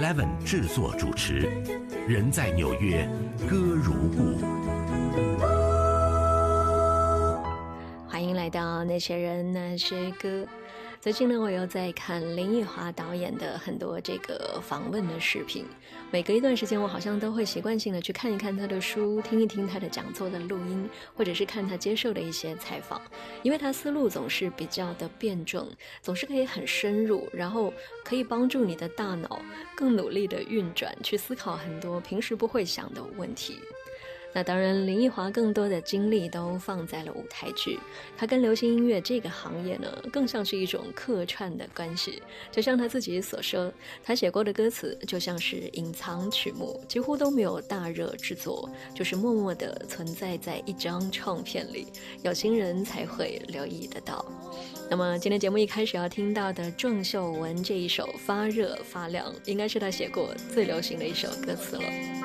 Eleven 制作主持，人在纽约，歌如故。 欢迎来到那些人那些歌。最近呢，我又在看林奕华导演的很多这个访问的视频。每隔一段时间，我好像都会习惯性的去看一看他的书，听一听他的讲座的录音，或者是看他接受的一些采访。因为他思路总是比较的辩证，总是可以很深入，然后可以帮助你的大脑更努力的运转，去思考很多平时不会想的问题。那当然，林奕华更多的精力都放在了舞台剧，他跟流行音乐这个行业呢，更像是一种客串的关系。就像他自己所说，他写过的歌词就像是隐藏曲目，几乎都没有大热制作，就是默默地存在在一张唱片里，有心人才会留意得到。那么今天节目一开始要听到的郑秀文这一首《发热发亮》，应该是他写过最流行的一首歌词了。